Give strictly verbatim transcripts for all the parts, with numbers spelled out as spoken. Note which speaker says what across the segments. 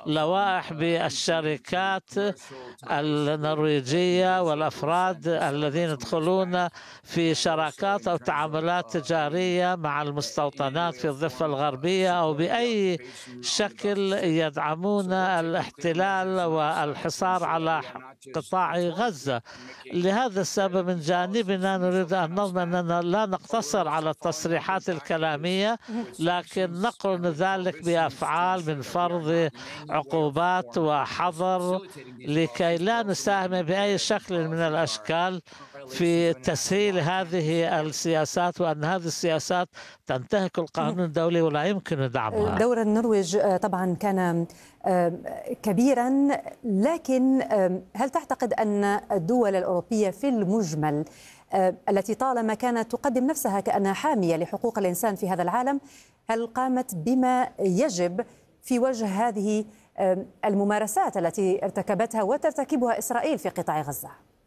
Speaker 1: لوائح بالشركات النرويجية والأفراد الذين يدخلون في شراكات أو تعاملات تجارية مع المستوطنات في الضفة الغربية أو بأي شكل يدعمون الاحتلال والحصار على قطاع غزة. لهذا السبب من جانبنا نريد أن نضمن أننا لا نقتصر على التصريحات الكلامية، لكن نقرن ذلك بأفعال من فرض عقوبات وحظر لكي لا نساهم بأي شكل من الأشكال في تسهيل هذه السياسات، وأن هذه السياسات تنتهك القانون الدولي ولا يمكن دعمها.
Speaker 2: دور النرويج طبعا كان كبيرا، لكن هل تعتقد أن الدول الأوروبية في المجمل التي طالما كانت تقدم نفسها كأنها حامية لحقوق الإنسان في هذا العالم، هل قامت بما يجب في وجه هذه الممارسات التي ارتكبتها وترتكبها إسرائيل في قطاع غزة؟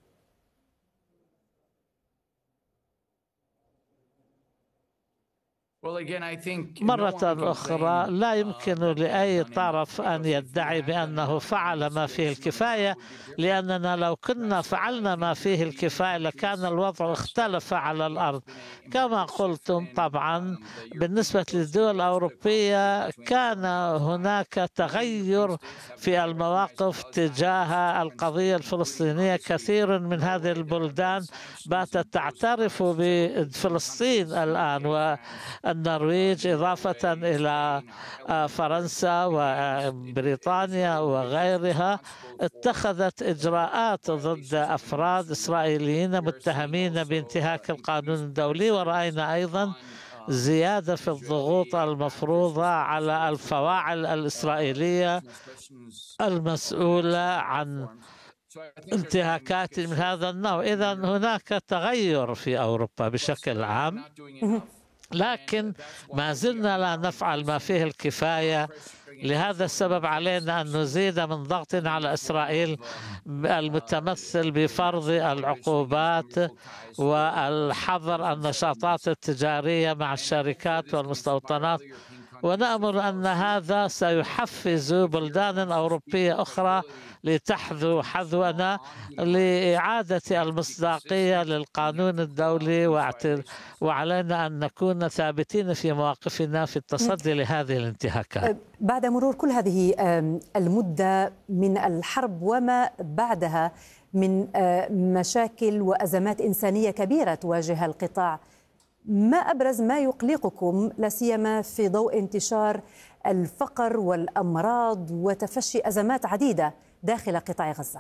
Speaker 1: مرة أخرى لا يمكن لأي طرف أن يدعي بأنه فعل ما فيه الكفاية، لأننا لو كنا فعلنا ما فيه الكفاية لكان الوضع اختلف على الأرض. كما قلتم طبعا بالنسبة للدول الأوروبية كان هناك تغير في المواقف تجاه القضية الفلسطينية. كثير من هذه البلدان باتت تعترف بفلسطين الآن، والنرويج إضافة إلى فرنسا وبريطانيا وغيرها اتخذت إجراءات ضد أفراد إسرائيليين متهمين بانتهاك القانون الدولي. ورأينا أيضا زيادة في الضغوط المفروضة على الفواعل الإسرائيلية المسؤولة عن انتهاكات من هذا النوع. إذا هناك تغير في أوروبا بشكل عام، لكن ما زلنا لا نفعل ما فيه الكفاية. لهذا السبب علينا أن نزيد من ضغط على إسرائيل المتمثل بفرض العقوبات والحظر النشاطات التجارية مع الشركات والمستوطنات، ونأمل أن هذا سيحفز بلدان أوروبية أخرى لتحذو حذونا لإعادة المصداقية للقانون الدولي، وعلينا أن نكون ثابتين في مواقفنا في التصدي لهذه الانتهاكات.
Speaker 2: بعد مرور كل هذه المدة من الحرب وما بعدها من مشاكل وأزمات إنسانية كبيرة تواجه القطاع، ما أبرز ما يقلقكم لا سيما في ضوء انتشار الفقر والأمراض وتفشي أزمات عديدة داخل قطاع غزة؟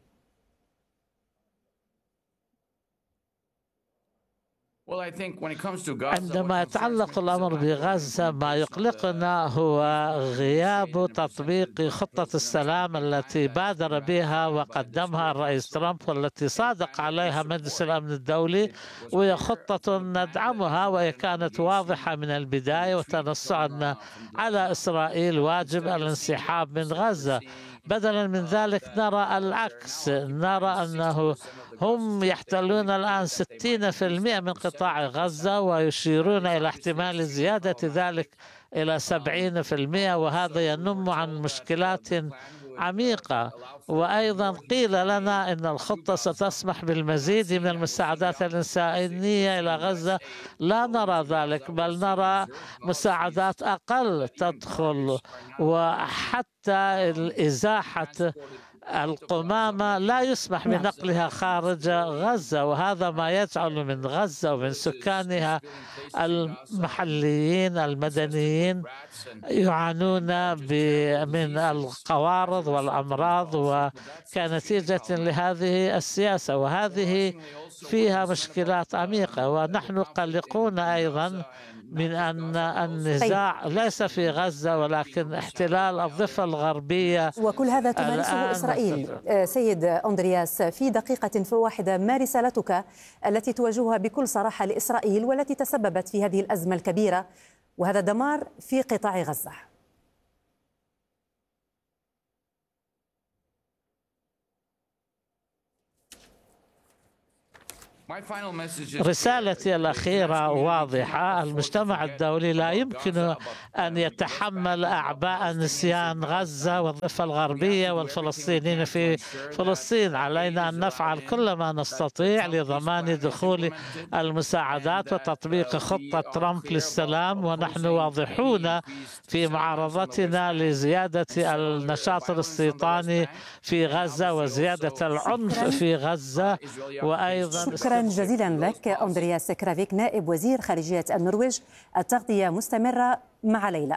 Speaker 1: عندما يتعلق الأمر بغزة ما يقلقنا هو غياب تطبيق خطة السلام التي بادر بها وقدمها الرئيس ترامب والتي صادق عليها مجلس الأمن الدولي، وهي خطة ندعمها وهي كانت واضحة من البداية وتنص على إسرائيل واجب الانسحاب من غزة. بدلا من ذلك نرى العكس، نرى أنه هم يحتلون الآن ستين بالمئة من قطاع غزة ويشيرون إلى احتمال زيادة ذلك إلى سبعين بالمئة، وهذا ينم عن مشكلات عميقة. وأيضا قيل لنا أن الخطة ستسمح بالمزيد من المساعدات الإنسانية إلى غزة. لا نرى ذلك، بل نرى مساعدات أقل تدخل، وحتى إزاحة القمامة لا يسمح بنقلها خارج غزة، وهذا ما يجعل من غزة ومن سكانها المحليين المدنيين يعانون من القوارض والأمراض وكنتيجة لهذه السياسة، وهذه فيها مشكلات عميقة. ونحن قلقون أيضا من أن النزاع ليس في غزة ولكن احتلال الضفة الغربية،
Speaker 2: وكل هذا تمارسه إسرائيل. سيد أندرياس، في دقيقة واحدة، ما رسالتك التي توجهها بكل صراحة لإسرائيل والتي تسببت في هذه الأزمة الكبيرة وهذا الدمار في قطاع غزة؟
Speaker 1: رسالتي الأخيرة واضحة: المجتمع الدولي لا يمكن أن يتحمل أعباء نسيان غزة والضفة الغربية والفلسطينيين في فلسطين. علينا أن نفعل كل ما نستطيع لضمان دخول المساعدات وتطبيق خطة ترامب للسلام، ونحن واضحون في معارضتنا لزيادة النشاط الاستيطاني في غزة وزيادة العنف في غزة. وأيضا
Speaker 2: شكرا جزيلا لك أندرياس كرافيك نائب وزير خارجية النرويج. التغطية مستمرة مع ليلى.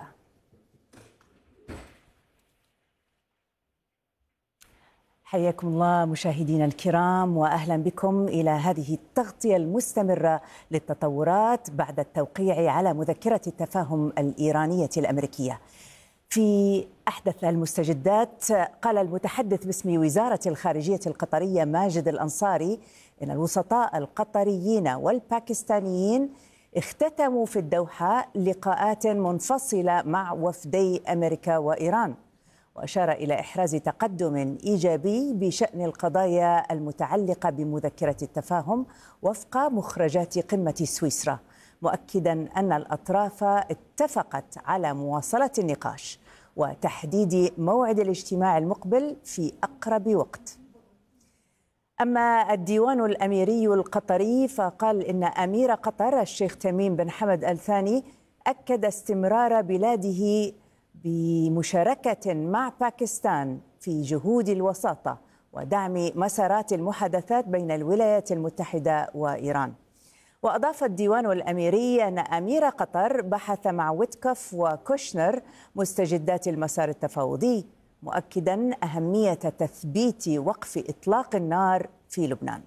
Speaker 2: حياكم الله مشاهدينا الكرام، وأهلا بكم إلى هذه التغطية المستمرة للتطورات بعد التوقيع على مذكرة التفاهم الإيرانية الأمريكية. في أحدث المستجدات، قال المتحدث باسم وزارة الخارجية القطرية ماجد الأنصاري إن الوسطاء القطريين والباكستانيين اختتموا في الدوحة لقاءات منفصلة مع وفدي أمريكا وإيران، وأشار إلى إحراز تقدم إيجابي بشأن القضايا المتعلقة بمذكرة التفاهم وفق مخرجات قمة سويسرا، مؤكدا أن الأطراف اتفقت على مواصلة النقاش وتحديد موعد الاجتماع المقبل في أقرب وقت. أما الديوان الأميري القطري فقال إن أمير قطر الشيخ تميم بن حمد آل ثاني أكد استمرار بلاده بمشاركة مع باكستان في جهود الوساطة ودعم مسارات المحادثات بين الولايات المتحدة وإيران. وأضاف الديوان الأميري أن أمير قطر بحث مع ويتكوف وكوشنر مستجدات المسار التفاوضي، مؤكدا أهمية تثبيت وقف إطلاق النار في لبنان.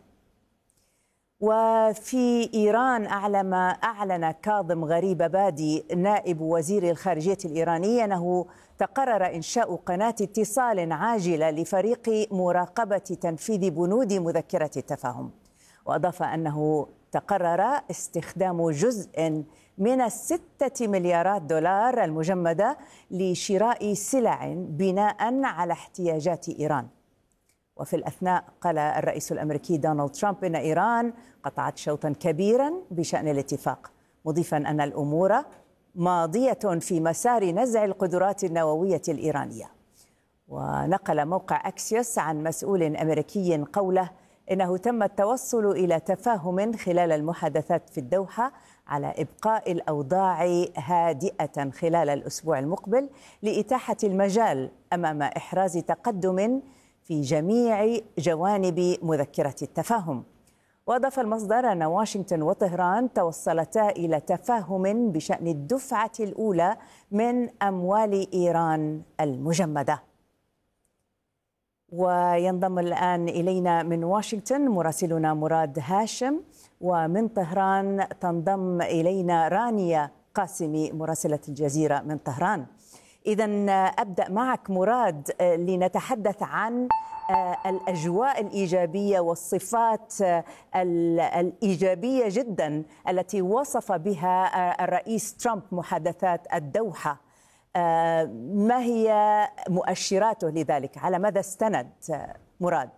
Speaker 2: وفي إيران أعلن أعلن كاظم غريبابادي نائب وزير الخارجية الإيراني أنه تقرر إنشاء قناة اتصال عاجلة لفريق مراقبة تنفيذ بنود مذكرة التفاهم. وأضاف أنه تقرر استخدام جزء من الستة مليارات دولار المجمدة لشراء سلع بناء على احتياجات إيران. وفي الأثناء قال الرئيس الأمريكي دونالد ترامب إن إيران قطعت شوطا كبيرا بشأن الاتفاق، مضيفا أن الأمور ماضية في مسار نزع القدرات النووية الإيرانية. ونقل موقع أكسيوس عن مسؤول أمريكي قوله إنه تم التوصل إلى تفاهم خلال المحادثات في الدوحة على إبقاء الأوضاع هادئة خلال الأسبوع المقبل لإتاحة المجال أمام إحراز تقدم في جميع جوانب مذكرة التفاهم. وأضاف المصدر أن واشنطن وطهران توصلتا إلى تفاهم بشأن الدفعة الأولى من أموال إيران المجمدة. وينضم الآن إلينا من واشنطن مراسلنا مراد هاشم، ومن طهران تنضم إلينا رانيا قاسمي مراسلة الجزيرة من طهران. إذن أبدأ معك مراد لنتحدث عن الأجواء الإيجابية والصفات الإيجابية جدا التي وصف بها الرئيس ترامب محادثات الدوحة. ما هي مؤشراته لذلك؟ على ماذا استند مراد؟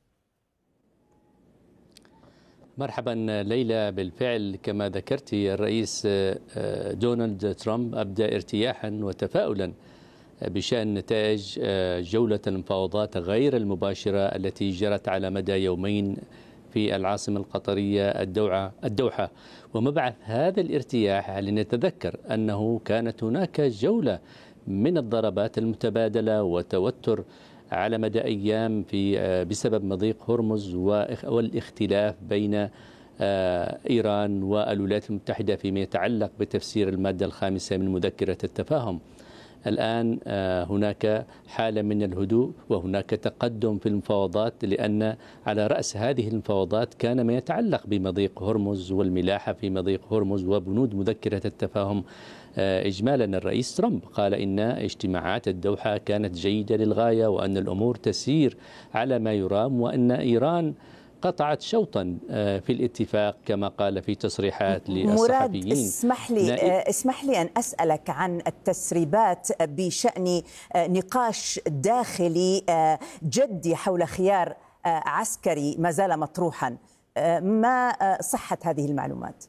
Speaker 3: مرحبا ليلى، بالفعل كما ذكرت الرئيس دونالد ترامب أبدى ارتياحا وتفاؤلا بشأن نتائج جولة المفاوضات غير المباشرة التي جرت على مدى يومين في العاصمة القطرية الدوحة. ومبعث هذا الارتياح لنتذكر أنه كانت هناك جولة من الضربات المتبادلة وتوتر على مدى أيام في بسبب مضيق هرمز والاختلاف بين إيران والولايات المتحدة فيما يتعلق بتفسير المادة الخامسة من مذكرة التفاهم. الآن هناك حالة من الهدوء وهناك تقدم في المفاوضات، لأن على رأس هذه المفاوضات كان ما يتعلق بمضيق هرمز والملاحة في مضيق هرمز وبنود مذكرة التفاهم. إجمالا الرئيس ترامب قال إن اجتماعات الدوحة كانت جيدة للغاية وأن الأمور تسير على ما يرام، وأن إيران قطعت شوطا في الاتفاق كما قال في تصريحات للصحفيين.
Speaker 2: مراد اسمح لي اسمح لي أن أسألك عن التسريبات بشأن نقاش داخلي جدي حول خيار عسكري ما زال مطروحا. ما صحة هذه المعلومات؟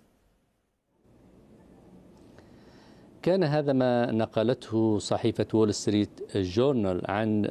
Speaker 3: كان هذا ما نقلته صحيفة وول ستريت جورنال عن